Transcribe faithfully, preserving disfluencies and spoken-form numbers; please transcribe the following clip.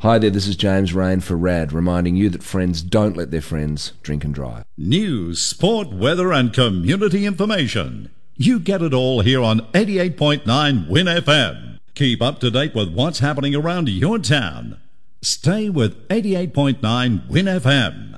Hi there, this is James Rain for RAD, reminding you that friends don't let their friends drink and drive. News, sport, weather and community information. You get it all here on eighty-eight point nine Win F M. Keep up to date with what's happening around your town. Stay with eighty-eight point nine Win F M.